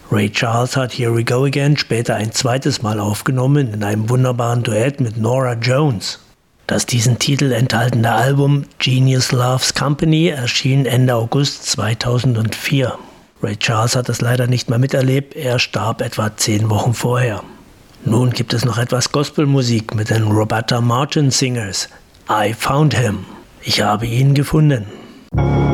Ray Charles hat Here We Go Again später ein zweites Mal aufgenommen in einem wunderbaren Duett mit Norah Jones. Das diesen Titel enthaltene Album Genius Loves Company erschien Ende August 2004. Ray Charles hat es leider nicht mehr miterlebt, er starb etwa 10 Wochen vorher. Nun gibt es noch etwas Gospelmusik mit den Roberta Martin Singers. I Found Him. Ich habe ihn gefunden.